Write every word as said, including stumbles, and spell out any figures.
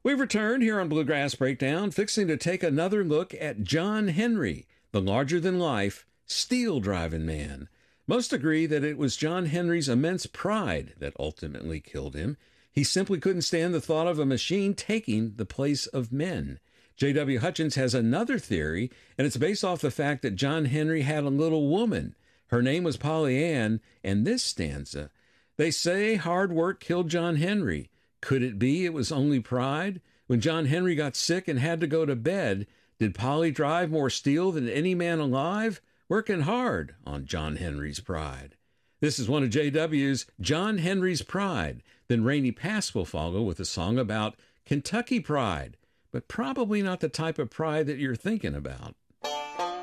We've returned here on Bluegrass Breakdown, fixing to take another look at John Henry, the larger-than-life, steel-driving man. Most agree that it was John Henry's immense pride that ultimately killed him. He simply couldn't stand the thought of a machine taking the place of men. J W. Hutchins has another theory, and it's based off the fact that John Henry had a little woman. Her name was Polly Ann, and this stanza, "They say hard work killed John Henry. Could it be it was only pride? When John Henry got sick and had to go to bed, did Polly drive more steel than any man alive? Working hard on John Henry's pride." This is one of J W's John Henry's Pride. Then Rainy Pass will follow with a song about Kentucky pride, but probably not the type of pride that you're thinking about.